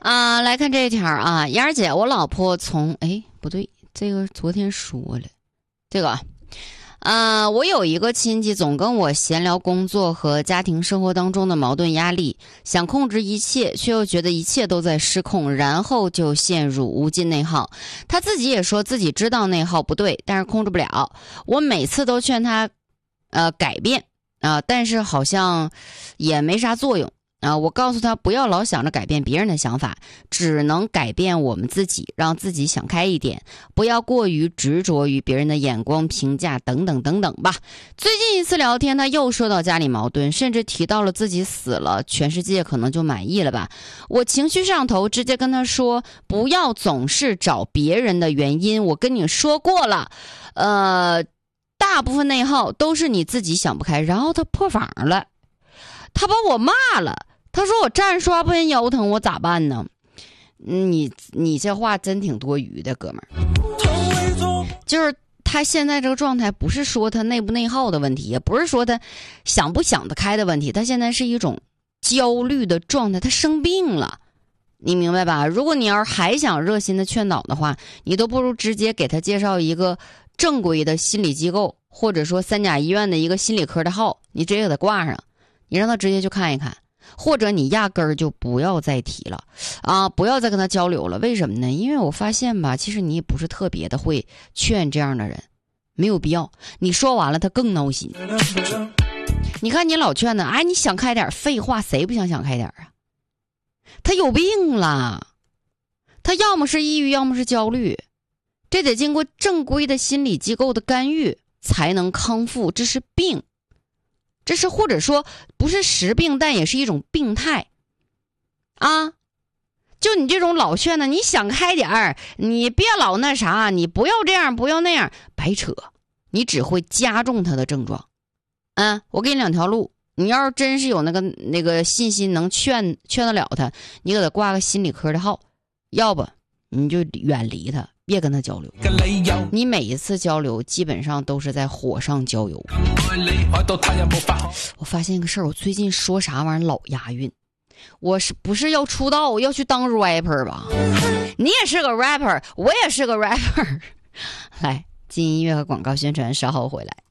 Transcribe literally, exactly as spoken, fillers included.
啊、呃，来看这一条啊，燕儿姐，我老婆从哎不对，这个昨天说了，这个。呃，我有一个亲戚总跟我闲聊工作和家庭生活当中的矛盾压力，想控制一切，却又觉得一切都在失控，然后就陷入无尽内耗。他自己也说自己知道内耗不对，但是控制不了。我每次都劝他呃改变啊、呃，但是好像也没啥作用。啊，我告诉他不要老想着改变别人的想法，只能改变我们自己，让自己想开一点，不要过于执着于别人的眼光评价等等等等吧。最近一次聊天，他又说到家里矛盾，甚至提到了自己死了，全世界可能就满意了吧。我情绪上头，直接跟他说不要总是找别人的原因，我跟你说过了，呃，大部分内耗都是你自己想不开。然后他破防了，他把我骂了。他说我站刷不人腰疼，我咋办呢？你你这话真挺多余的，哥们儿。就是他现在这个状态，不是说他内不内耗的问题，也不是说他想不想得开的问题，他现在是一种焦虑的状态，他生病了，你明白吧？如果你要是还想热心的劝导的话，你都不如直接给他介绍一个正规的心理机构，或者说三甲医院的一个心理科的号，你直接给他挂上，你让他直接去看一看。或者你压根儿就不要再提了啊，不要再跟他交流了。为什么呢？因为我发现吧，其实你也不是特别的会劝这样的人，没有必要。你说完了他更闹心。你看你老劝他，哎，你想开点，废话，谁不想想开点啊？他有病了，他要么是抑郁，要么是焦虑，这得经过正规的心理机构的干预才能康复，这是病。这是或者说不是实病，但也是一种病态啊！就你这种老劝的，你想开点儿，你别老那啥，你不要这样，不要那样，白扯，你只会加重他的症状。嗯，我给你两条路，你要是真是有那个那个信心能劝劝得了他，你给他挂个心理科的号，要不你就远离他，别跟他交流。你每一次交流基本上都是在火上浇油。我发现一个事儿，我最近说啥玩意儿老押韵。我是不是要出道要去当 rapper 吧？你也是个 rapper， 我也是个 rapper。来，进音乐和广告宣传，稍后回来。